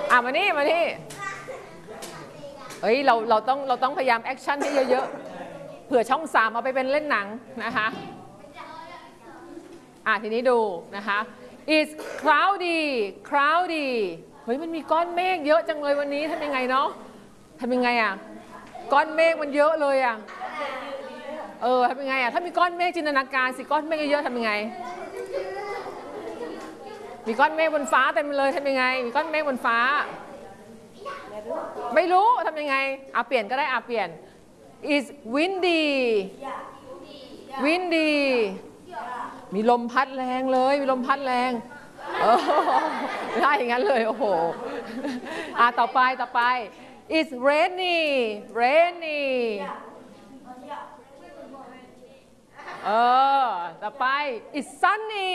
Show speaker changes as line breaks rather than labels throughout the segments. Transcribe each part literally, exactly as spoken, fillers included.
อ่ะมานี่มานี่เฮ้ยเราเราต้องเราต้องพยายามแอคชั่นให้เยอะๆเผื่อช่องสามเอาไปเป็นเล่นหนังนะคะอ่ะทีนี้ดูนะคะ it's cloudy cloudy เฮ้ยมันมีก้อนเมฆเยอะจังเลยวันนี้ทำยังไงเนาะทำยังไงอ่ะก้อนเมฆมันเยอะเลยอ่ะเออทำยังไงอ่ะถ้ามีก้อนเมฆจินตนาการสิก้อนเมฆเยอะๆทำยังไงมีก้อนเมฆบนฟ้าเต็มเลยทำยังไงมีก้อนเมฆบนฟ้าไม่รู้ทำยังไงอ่ะเปลี่ยนก็ได้อ่ะเปลี่ยน is windy windy มีลมพัดแรงเลยมีลมพัดแรงเออไม่ได้อย่างนั้นเลยโอ้โหอ่ะต่อไปต่อไป is rainy rainy เออต่อไป is sunny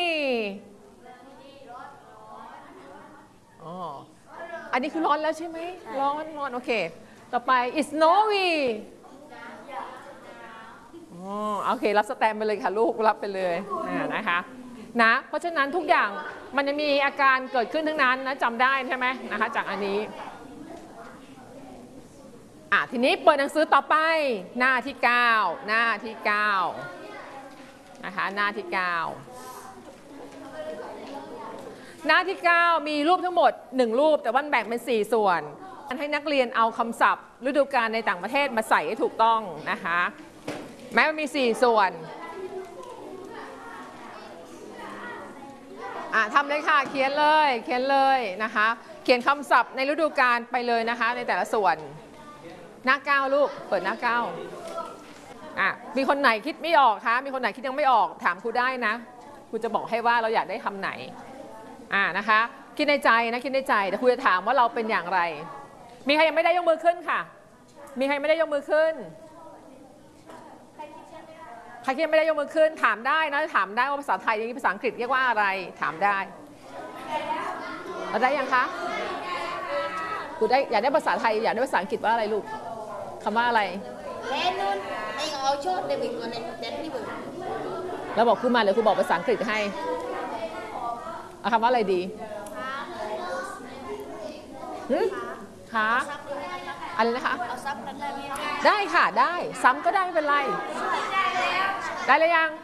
อ๋ออันนี้คือร้อนแล้วใช่ไหมร้อนร้อนโอเคต่อไป is snowy อ๋อโอเครับสแตมไปเลยค่ะลูกรับไปเลยนะคะนะเพราะฉะนั้นทุกอย่างมันจะมีอาการเกิดขึ้นทั้งนั้นนะจำได้ใช่ไหมนะคะจากอันนี้อ่ะทีนี้เปิดหนังสือต่อไปหน้าที่เก้าหน้าที่เก้านะคะหน้าที่เก้าหน้าที่เก้ามีรูปทั้งหมดหนึ่งรูปแต่ว่าแบ่งเป็นสี่ส่วนให้นักเรียนเอาคำศัพท์ฤดูกาลในต่างประเทศมาใส่ให้ถูกต้องนะคะแม้มันมีสี่ส่วนอ่ะทำเลยค่ะเขียนเลยเขียนเลยนะคะเขียนคำศัพท์ในฤดูกาลไปเลยนะคะในแต่ละส่วนหน้าเก้าลูกเปิดหน้าเก้าอ่ะมีคนไหนคิดไม่ออกคะมีคนไหนคิดยังไม่ออกถามครูได้นะครูจะบอกให้ว่าเราอยากได้คำไหนอ่านะคะคิดในใจนะคิดในใจแต่ครูจะถามว่าเราเป็นอย่างไรมีใครยังไม่ได้ยกมือขึ้นค่ะมีใครไม่ได้ยกมือขึ้นใครที่ยังไม่ได้ยกมือขึ้นถามได้นะถามได้ว่าภาษาไทยอย่างนี้ภาษาอังกฤษเรียกว่าอะไรถามได้ได้ยังคะครูได้อยากได้ภาษาไทยอยากได้ภาษาอังกฤษว่าอะไรลูกคำว่าอะไรแล้วบอกครูมาเดี๋ยวครูบอกภาษาอังกฤษให้เอาคำว่าอะไรดีคะอะไรนะคะได้ค่ะได้ซ้ำก็ได้ไม่เป็นไรได้เลยยัง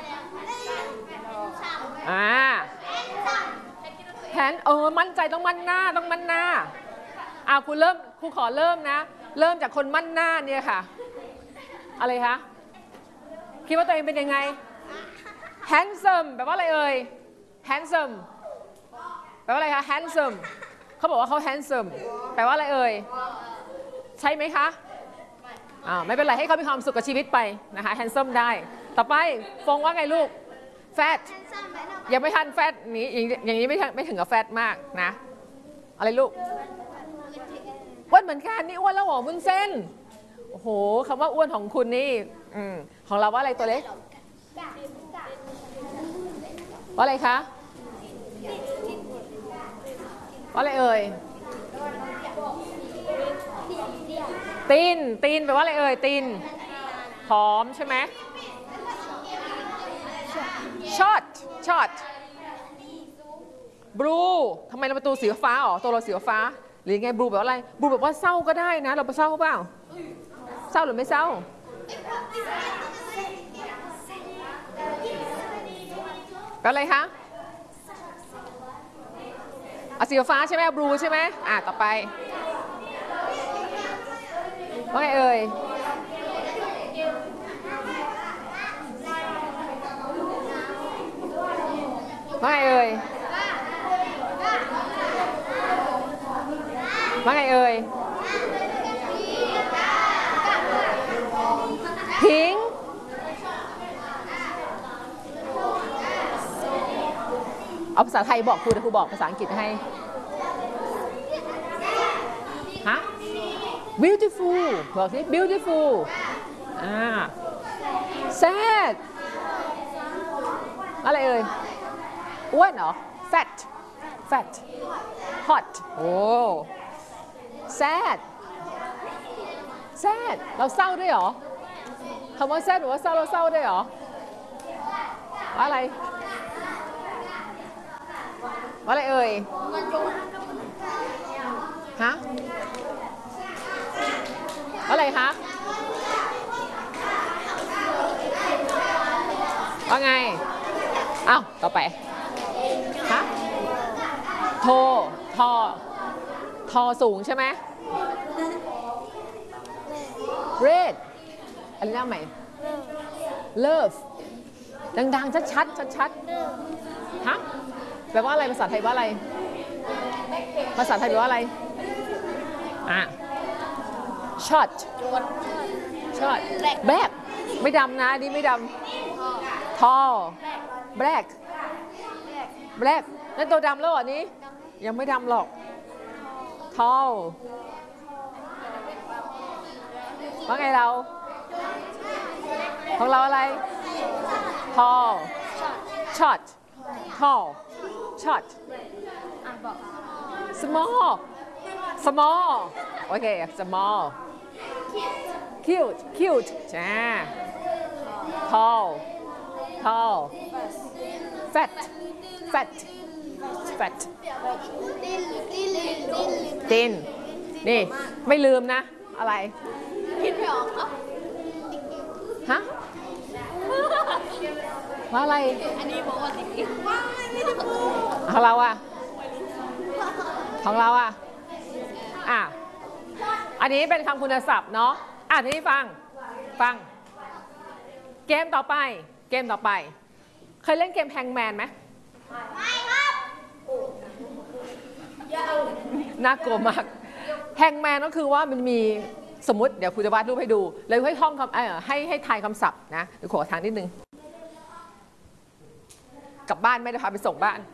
อ่าแผนเออมั่นใจต้องมั่นหน้าต้องมั่นหน้าอ่าครูเริ่มครูขอเริ่มนะเริ่มจากคนมั่นหน้าเนี่ยค่ะอะไรคะคิดว่าตัวเองเป็นยังไง handsome แปลว่าอะไรเอ่ย handsome แปลว่าอะไรคะ handsome เขาบอกว่าเขา handsome แปลว่าอะไรเอ่ยใช่ไหมคะอ่าไม่เป็นไรให้เขามีความสุขกับชีวิตไปนะคะ handsome ได้ต่อไปฟงว่าไงลูก fat ยังไม่ทัน fat นี้อย่างนี้ไม่ไม่ถึงกับ fat มากนะอะไรลูกอ้วนเหมือนกันนี่อ้วนแล้วหรอวุ้นเส้นโอ้โหคำว่าอ้วนของคุณนี่อืมของเราว่าอะไรตัวเล็กว่าอะไรคะว่าอะไรเอ่ยตีนตีนแปลว่าอะไรเอ่ยตีนผอมใช่ไหมช็อตช็อตบลูทำไมเราประตูสีฟ้าอ๋อตัวเราสีฟ้าหรือไงบลูแบบอะไรบลูแบบว่าเศร้าก็ได้นะเราไปเศร้าเปล่าเศร้าหรือไม่เศร้าก็อะไรคะอ่ะสีฟ้าใช่ไหมบลูใช่ไหมอ่ะต่อไปว่าไงเอ่ยว่าไงเอ่ยว่าไงเอ่ยพิงเอาภาษาไทยบอกครูแต่ครูบอกภาษาอังกฤษให้ฮะ beautiful บอกสิ beautiful อ่า sad อะไรเอ่ยอ้วนเหรอ fat fat hot โอ้ sad sad เราเศร้าด้วยเหรอคำว่า sad หรือว่าเศร้าเราเศร้าด้วยเหรออะไรว่าอะไรเอ่ยฮะอะไรคะว่าไงอ้าวต่อไปฮะโททอทอสูงใช่ไหม red อะไรนะใหม่ love ดังๆชัดๆชัดๆฮะแปลว่าอะไรภาษาไทยว่าอะไรภาษาไทยแปลว่าอะไรอ่ะ short short black ไม่ดำนะนี่ไม่ดำ tall black black นั่นตัวดำแล้วเหรอนี้ยังไม่ดำหรอก tall ว่าไงเราของเราอะไร tall short tall short small small โอเค small cute cute จ้า tall tall fat fat fat thin นี่ไม่ลืมนะอะไรคิดไม่ออกฮะว่าอะไรอันนี้บอกว่าติ๊กของเราอะของเราอะอ่ะอันนี้เป็นคำคุณศัพท์เนาะอ่ะทีนี้ฟังฟังเกมต่อไปเกมต่อไปเคยเล่นเกมแฮงแมนไหมไม่ครับน่ากลัวมากแฮงแมนก็คือว่ามันมีสมมติเดี๋ยวครูจะวาดรูปให้ดูเลยให้ท่องคำเออให้ให้ทายคำศัพท์นะเดี๋ยวขอทางนิดนึงกลับบ้านไม่ได้พาไปส่งบ้าน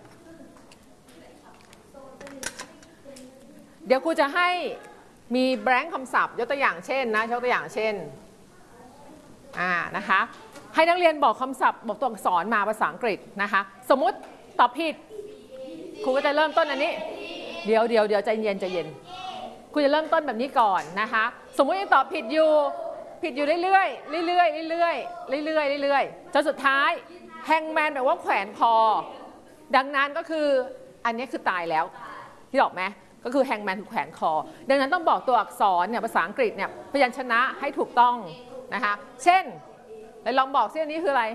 เดี๋ยวครูจะให้มีแบงค์คำศัพท์ยกตัวอย่างเช่นนะยกตัวอย่างเช่นอ่านะคะให้นักเรียนบอกคำศัพท์บอกตัวอักษรมาภาษาอังกฤษนะคะสมมุติตอบผิดครูก็จะเริ่มต้นอันนี้เดี๋ยวเดี๋ยวเดี๋ยวใจเย็นใจเย็นครูจะเริ่มต้นแบบนี้ก่อนนะคะสมมุติยังตอบผิดอยู่ผิดอยู่เรื่อยๆเรื่อยๆเรื่อยๆเรื่อยๆเรื่อยๆจนสุดท้ายแฮงแมนแปลว่าแขวนคอดังนั้นก็คืออันนี้คือตายแล้วที่บอกไหมก็คือแฮงแมนถูกแขวนคอดังนั้นต้องบอกตัวอักษรเนี่ยภาษาอังกฤษเนี่ยพยัญชนะให้ถูกต้องนะคะเช่นลองบอกซิอันนี้คืออะไร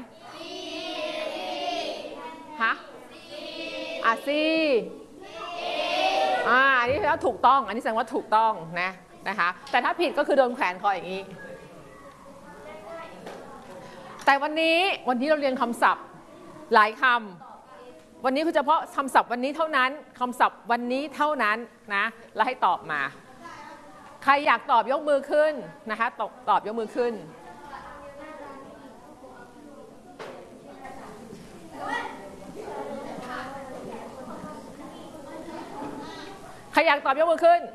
ฮะอาซีอ่าอันนี้แล้วถูกต้องอันนี้แสดงว่าถูกต้องนะนะคะแต่ถ้าผิดก็คือโดนแขวนคออย่างนี้แต่วันนี้วันนี้เราเรียนคำศัพท์หลายคำวันนี้คือเฉพาะคำศัพท์วันนี้เท่านั้นคำศัพท์วันนี้เท่านั้นนะแล้วให้ตอบมาใครอยากตอบยกมือขึ้นนะคะตอบตอบยกมือขึ้นใครอยากตอบยกมือขึ้น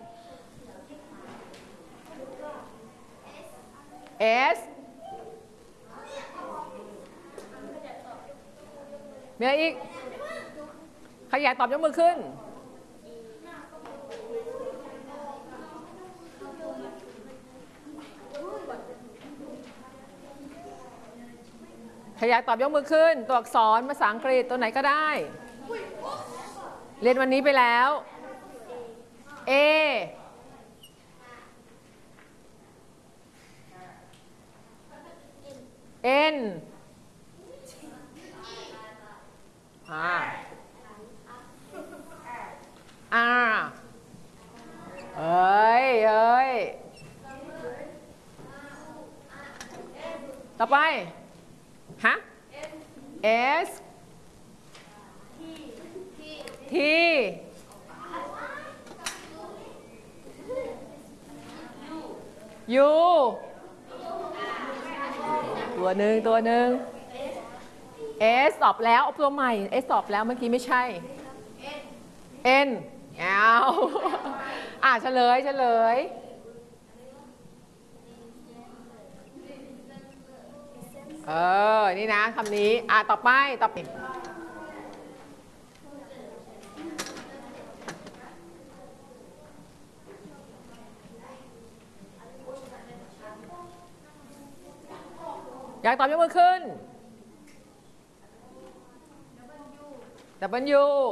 S มีอะไรอีกใครอยากตอบยกมือขึ้นใครอยากตอบยกมือขึ้นตัวอักษรภาษาอังกฤษตัวไหนก็ได้เรียนวันนี้ไปแล้ว A N อ่า R เอ้ยเอ้ยต่อไปฮะ S T U ตัวหนึ่งตัวหนึ่ง S สอบแล้วตัวใหม่ S สอบแล้วเมื่อกี้ไม่ใช่ N เอาอ่ะเฉลยเฉลยเออนี่นะคำนี้อ่ะต่อไปต่อไปอยากตอบยกมือขึ้น W